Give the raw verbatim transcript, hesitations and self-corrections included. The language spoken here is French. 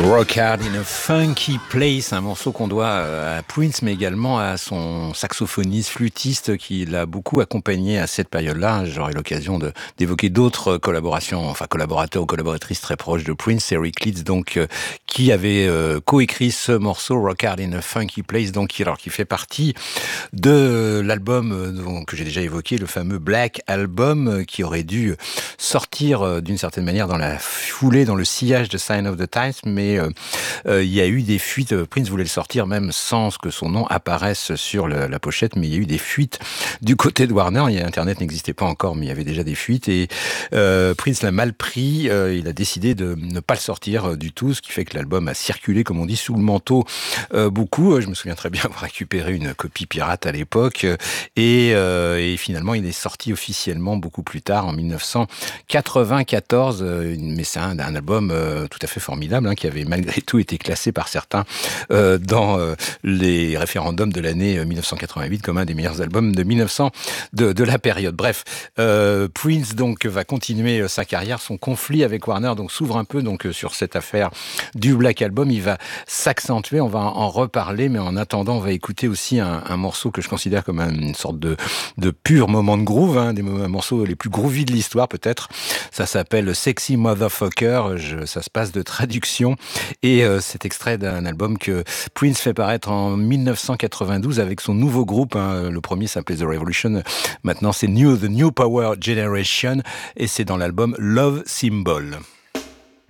Rock Hard in a Funky Place, un morceau qu'on doit à Prince, mais également à son saxophoniste, flûtiste, qui l'a beaucoup accompagné à cette période-là. J'aurai l'occasion de, d'évoquer d'autres collaborations, enfin collaborateurs ou collaboratrices très proches de Prince, Eric Leeds, donc, euh, qui avait euh, coécrit ce morceau, Rock Hard in a Funky Place, donc, qui, alors, qui fait partie de l'album euh, donc, que j'ai déjà évoqué, le fameux Black Album, euh, qui aurait dû sortir euh, d'une certaine manière dans la foulée, dans le sillage de Sign of the Times, mais mais euh, euh, il y a eu des fuites. Prince voulait le sortir même sans que son nom apparaisse sur le, la pochette, mais il y a eu des fuites du côté de Warner. Il y a, Internet n'existait pas encore, mais il y avait déjà des fuites et euh, Prince l'a mal pris. Euh, il a décidé de ne pas le sortir euh, du tout, ce qui fait que l'album a circulé, comme on dit, sous le manteau euh, beaucoup. Je me souviens très bien avoir récupéré une copie pirate à l'époque et, euh, et finalement il est sorti officiellement beaucoup plus tard, en dix-neuf cent quatre-vingt-quatorze. Mais c'est un, un album euh, tout à fait formidable, hein, qui avait malgré tout été classé par certains euh, dans euh, les référendums de l'année dix-neuf cent quatre-vingt-huit comme un des meilleurs albums de mille neuf cents de, de la période. Bref, euh, Prince donc va continuer sa carrière, son conflit avec Warner donc s'ouvre un peu donc sur cette affaire du Black Album. Il va s'accentuer, on va en reparler, mais en attendant, on va écouter aussi un, un morceau que je considère comme une sorte de, de pur moment de groove, hein, des morceaux les plus groovy de l'histoire peut-être. Ça s'appelle Sexy Motherfucker. Je, ça se passe de traduction. Et euh, c'est extrait d'un album que Prince fait paraître en dix-neuf cent quatre-vingt-douze avec son nouveau groupe, hein. Le premier s'appelait The Revolution, maintenant c'est New, The New Power Generation, et c'est dans l'album Love Symbol.